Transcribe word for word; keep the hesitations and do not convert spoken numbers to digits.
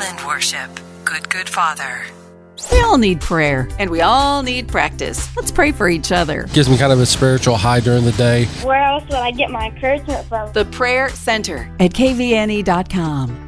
Highland Worship. Good, good Father. We all need prayer, and we all need practice. Let's pray for each other. Gives me kind of a spiritual high during the day. Where else would I get my encouragement from? The Prayer Center at K V N E dot com.